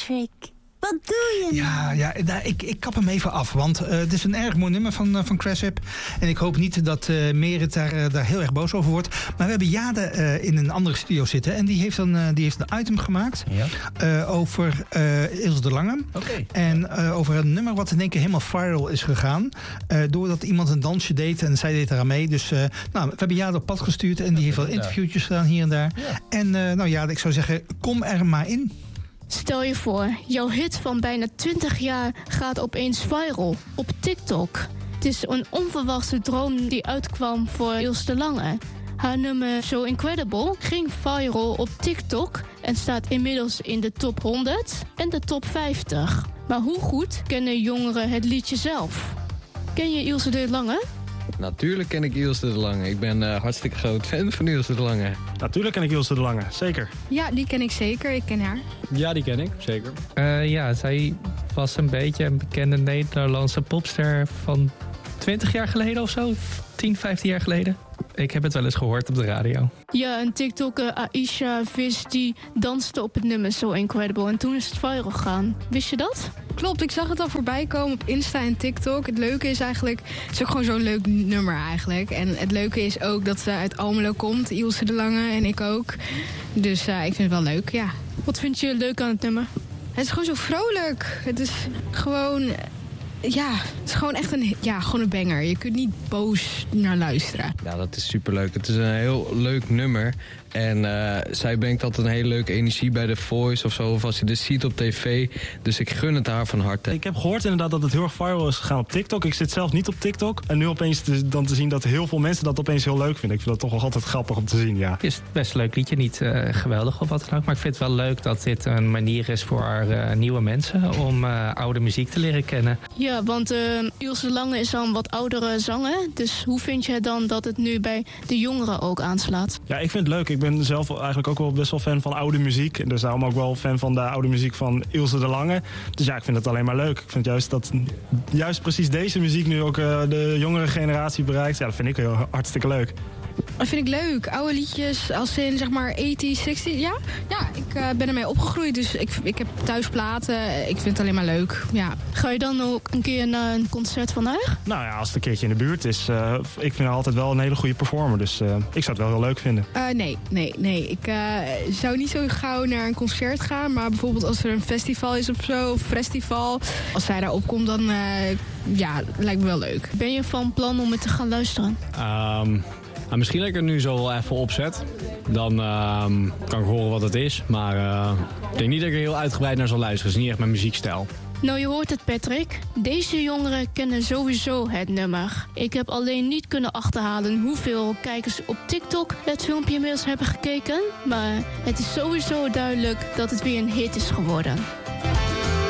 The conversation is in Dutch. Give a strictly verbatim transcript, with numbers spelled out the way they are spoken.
Patrick, wat doe je Ja, ja nou, ik, ik kap hem even af. Want uh, het is een erg mooi nummer van, uh, van Craship. En ik hoop niet dat uh, Merit daar, uh, daar heel erg boos over wordt. Maar we hebben Jade uh, in een andere studio zitten. En die heeft, dan, uh, die heeft een item gemaakt. Ja. Uh, over uh, Ilse de Lange. Okay. En uh, over een nummer wat in één keer helemaal viral is gegaan. Uh, doordat iemand een dansje deed. En zij deed eraan mee. Dus uh, nou, we hebben Jade op pad gestuurd. En die heeft wel interviewtjes gedaan hier en daar. Ja. En uh, nou Jade, ik zou zeggen, kom er maar in. Stel je voor, jouw hit van bijna twintig jaar gaat opeens viral op TikTok. Het is een onverwachte droom die uitkwam voor Ilse de Lange. Haar nummer So Incredible ging viral op TikTok en staat inmiddels in de top honderd en de top vijftig. Maar hoe goed kennen jongeren het liedje zelf? Ken je Ilse de Lange? Natuurlijk ken ik Ilse de Lange. Ik ben uh, hartstikke groot fan van Ilse de Lange. Natuurlijk ken ik Ilse de Lange, zeker. Ja, die ken ik zeker. Ik ken haar. Ja, die ken ik, zeker. Uh, ja, zij was een beetje een bekende Nederlandse popster van twintig jaar geleden of zo. tien, vijftien jaar geleden. Ik heb het wel eens gehoord op de radio. Ja, een TikToker Aisha Vis die danste op het nummer So Incredible. En toen is het viral gegaan. Wist je dat? Klopt, ik zag het al voorbij komen op Insta en TikTok. Het leuke is eigenlijk, het is ook gewoon zo'n leuk nummer eigenlijk. En het leuke is ook dat ze uit Almelo komt, Ilse de Lange en ik ook. Dus uh, ik vind het wel leuk, ja. Wat vind je leuk aan het nummer? Het is gewoon zo vrolijk. Het is gewoon... Ja, het is gewoon echt een, ja, gewoon een banger. Je kunt niet boos naar luisteren. Ja, dat is superleuk. Het is een heel leuk nummer. En uh, zij brengt altijd een hele leuke energie bij The Voice of zo. Of als je dit ziet op tv. Dus ik gun het haar van harte. Ik heb gehoord inderdaad dat het heel erg viral is gegaan op TikTok. Ik zit zelf niet op TikTok. En nu opeens te, dan te zien dat heel veel mensen dat opeens heel leuk vinden. Ik vind dat toch wel altijd grappig om te zien, ja. Het is best een leuk liedje. Niet uh, geweldig of wat dan ook. Maar ik vind het wel leuk dat dit een manier is voor uh, nieuwe mensen om uh, oude muziek te leren kennen. Ja, want uh, Ilse de Lange is al een wat oudere zanger. Dus hoe vind je dan dat het nu bij de jongeren ook aanslaat? Ja, ik vind het leuk. Ik ben zelf eigenlijk ook wel best wel fan van oude muziek. En dus daarom ook wel fan van de oude muziek van Ilse de Lange. Dus ja, ik vind het alleen maar leuk. Ik vind juist dat juist precies deze muziek nu ook uh, de jongere generatie bereikt. Ja, dat vind ik heel hartstikke leuk. Dat vind ik leuk. Oude liedjes als in zeg maar tachtig, zestig. Ja, ja ik uh, ben ermee opgegroeid. Dus ik, ik heb thuis platen. Ik vind het alleen maar leuk. Ja. Ga je dan ook een keer naar een concert van haar? Nou ja, als het een keertje in de buurt is. Uh, ik vind haar altijd wel een hele goede performer. Dus uh, ik zou het wel heel leuk vinden. Uh, nee, nee, nee. Ik uh, zou niet zo gauw naar een concert gaan. Maar bijvoorbeeld als er een festival is of zo. Of festival. Als zij daar opkomt, dan uh, ja, lijkt me wel leuk. Ben je van plan om het te gaan luisteren? Um... Nou, misschien dat ik er nu zo wel even opzet. Dan uh, kan ik horen wat het is. Maar uh, ik denk niet dat ik er heel uitgebreid naar zal luisteren. Het is niet echt mijn muziekstijl. Nou, je hoort het, Patrick. Deze jongeren kennen sowieso het nummer. Ik heb alleen niet kunnen achterhalen hoeveel kijkers op TikTok het filmpje inmiddels hebben gekeken. Maar het is sowieso duidelijk dat het weer een hit is geworden.